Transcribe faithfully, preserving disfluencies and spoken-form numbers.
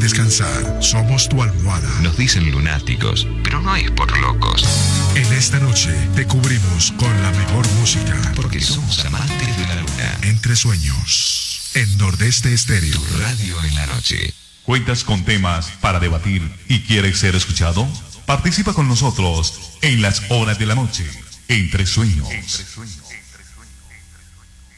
descansar. Somos tu almohada. Nos dicen lunáticos, pero no es por locos. En esta noche te cubrimos con la mejor música. Porque somos amantes de la luna. Entre sueños. En Nordeste Estéreo. Tu radio en la noche. ¿Cuentas con temas para debatir y quieres ser escuchado? Participa con nosotros en las horas de la noche. Entre sueños. Entre sueños.